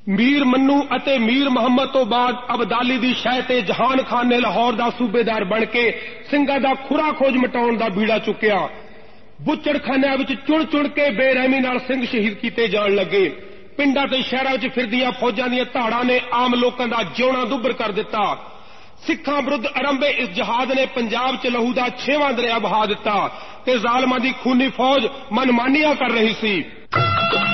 मीर मन्नू अते मीर मुहम्मद तो बाद अबदाली दी शह ते जहान खान ने लाहौर दा सूबेदार बन के सिंघां दा खुरा खोज मिटाउण दा बीड़ा चुक्या। बुच्चड़खानिਆਂ विच चुण चुण के बेरहमी नाल सिंह शहीद कीते जाण लगे। पिंडां ते शहरां विच फिरदियां फौजां दीयां धाड़ां ने आम लोकां दा जिउणा दुभर कर दिता। सिखां विरुद्ध आरंभे इस जहाद ने पंजाब च लहू दा 6वां दरिया बहा दिता ते जालमां दी खूनी फौज मनमानियां कर रही सी।